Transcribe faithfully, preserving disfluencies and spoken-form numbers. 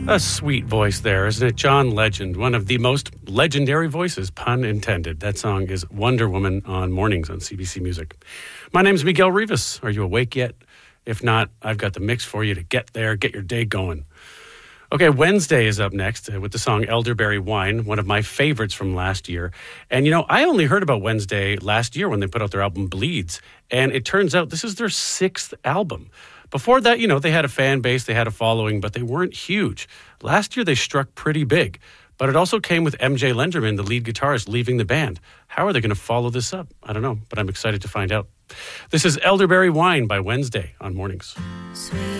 A sweet voice there, isn't it? John Legend, one of the most legendary voices, pun intended. That song is Wonder Woman on Mornings on C B C Music. My name's Miguel Rivas. Are you awake yet? If not, I've got the mix for you to get there, get your day going. Okay, Wednesday is up next uh, with the song Elderberry Wine, one of my favorites from last year. And, you know, I only heard about Wednesday last year when they put out their album Bleeds. And it turns out this is their sixth album. Before that, you know, they had a fan base, they had a following, but they weren't huge. Last year, they struck pretty big. But it also came with M J Lenderman, the lead guitarist, leaving the band. How are they going to follow this up? I don't know, but I'm excited to find out. This is Elderberry Wine by Wednesday on Mornings. Sweet.